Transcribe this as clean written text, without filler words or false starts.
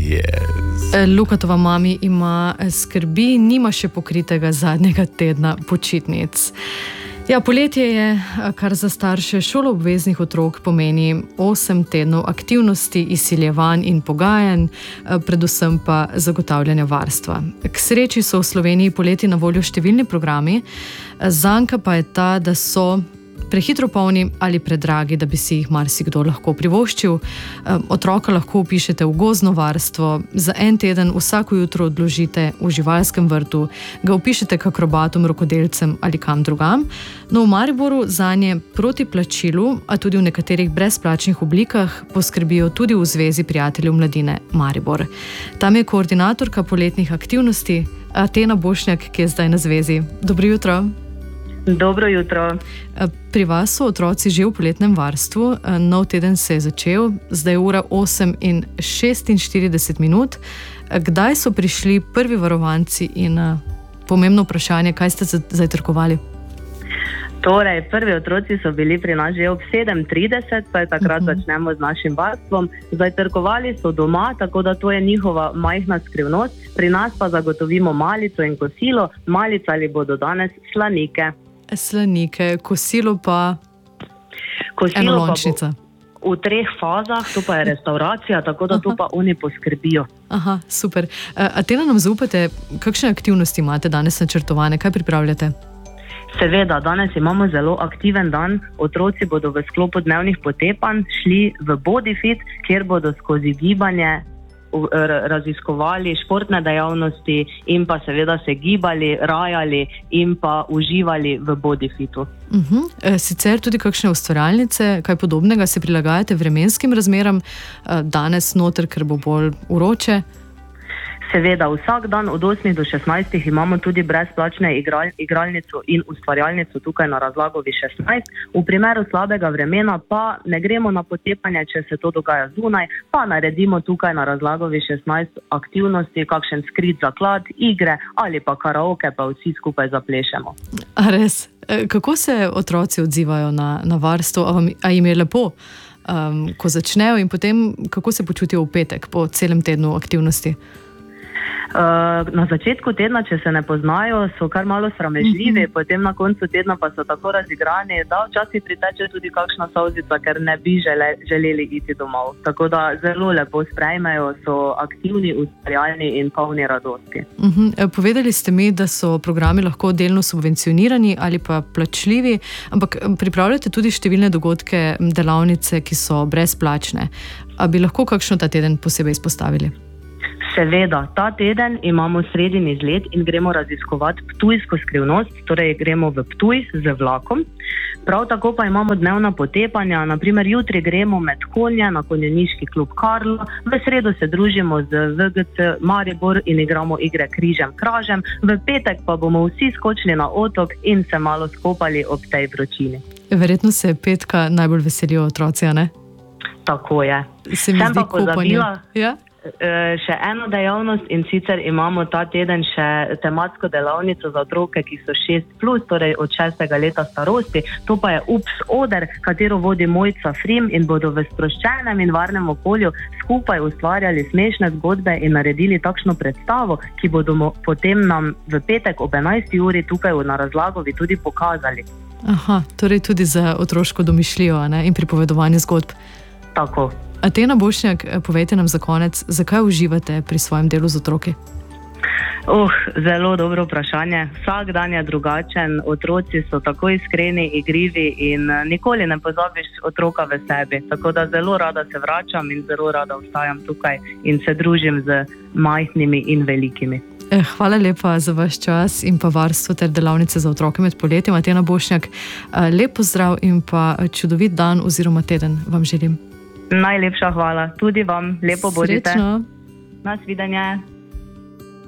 Lukatova mami ima skrbi, nima še pokritega zadnjega tedna počitnic. Ja, poletje je, kar za starše šoloobveznih otrok pomeni 8 tednov aktivnosti, izsiljevanj in pogajanj, predvsem pa zagotavljanja varstva. K sreči so v Sloveniji poleti na voljo številni programi, zanka pa je ta, da so prehitro polni ali predragi, da bi si jih marsikdo lahko privoščil. Otroka lahko vpišete v gozdno varstvo, za en teden vsako jutro odložite v živalskem vrtu, ga vpišete k akrobatom, rokodelcem ali kam drugam. No, v Mariboru zanje proti plačilu, a tudi v nekaterih brezplačnih oblikah, poskrbijo tudi v Zvezi prijateljev mladine Maribor. Tam je koordinatorka poletnih aktivnosti Atena Bošnjak, ki je zdaj na zvezi. Dobro jutro. Dobro jutro. Pri vas so otroci že v poletnem varstvu, nov teden se je začel, zdaj je ura 8:46. Kdaj so prišli prvi varovanci in pomembno vprašanje, kaj ste zajtrkovali? Torej, prvi otroci so bili pri nas že ob 7:30, pa je takrat začnemo z našim varstvom. Zajtrkovali so doma, tako da to je njihova majhna skrivnost. Pri nas pa zagotovimo malico in kosilo. Malicali bodo danes slanike. Slanike, kosilo pa enolončnica. V 3 fazah, to pa je restauracija, tako da to pa oni poskrbijo. Aha, super. Atena, nam zaupate, kakšne aktivnosti imate danes načrtovane, kaj pripravljate? Seveda, danes imamo zelo aktiven dan. Otroci bodo v sklopu dnevnih potepanj šli v Bodyfit, kjer bodo skozi gibanje raziskovali športne dejavnosti in pa seveda se gibali, rajali in pa uživali v Bodyfitu. Sicer tudi kakšne ustvarjalnice, kaj podobnega se prilagajate vremenskim razmeram danes noter, ker bo bolj vroče? Seveda, vsak dan od 8 do 16 imamo tudi brezplačne igralnico in ustvarjalnico tukaj na Razlagovi 16. V primeru slabega vremena pa ne gremo na potepanje, če se to dogaja zunaj, pa naredimo tukaj na Razlagovi 16 aktivnosti, kakšen skrit zaklad, igre ali pa karaoke, pa vsi skupaj zaplešemo. A res? Kako se otroci odzivajo na varstvo? A jim je lepo, ko začnejo, in potem kako se počutijo v petek po celem tednu aktivnosti? Na začetku tedna, če se ne poznajo, so kar malo sramežljivi, potem na koncu tedna pa so tako razigrani, da včasih priteče tudi kakšna solzica, ker ne bi želeli iti domov. Tako da zelo lepo sprejmejo, so aktivni, ustvarjalni in polni radosti. Povedali ste mi, da so programi lahko delno subvencionirani ali pa plačljivi, ampak pripravljate tudi številne dogodke, delavnice, ki so brezplačne. A bi lahko kakšno ta teden posebej izpostavili? Seveda, ta teden imamo sredin izlet in gremo raziskovati ptujsko skrivnost, torej gremo v Ptuj z vlakom. Prav tako pa imamo dnevna potepanja, naprimer jutri gremo med konje na konjeniški klub Karlo, v sredo se družimo z VGC Maribor in igramo igre križem kražem, v petek pa bomo vsi skočili na otok in se malo skopali ob tej vročini. Verjetno se petka najbolj veselijo otroci, a ne? Tako je. Se mi zdi kopanje. Ja? Še eno dejavnost, in sicer imamo ta teden še tematsko delavnico za otroke, ki so 6+, torej od 6. leta starosti. To pa je UPS oder, katero vodi Mojca Frim, in bodo v sproščenem in varnem okolju skupaj ustvarjali smešne zgodbe in naredili takšno predstavo, ki bodo potem nam v petek ob 11. uri tukaj na Razlagovi tudi pokazali. Aha, torej tudi za otroško domišljijo, ne? In pripovedovanje zgodb. Tako. Atena Bošnjak, povejte nam za konec, zakaj uživate pri svojem delu z otroki? Zelo dobro vprašanje. Vsak dan je drugačen, otroci so tako iskreni, igrivi in nikoli ne pozabiš otroka v sebi. Tako da zelo rada se vračam in zelo rada ostajam tukaj in se družim z majhnimi in velikimi. Hvala lepa za vaš čas in pa varstvo ter delavnice za otroke med poletjem. Atena Bošnjak, lep pozdrav in pa čudovit dan oziroma teden vam želim. Najlepša hvala. Tudi vam. Lepo bodite. Srečno. Nasvidenje.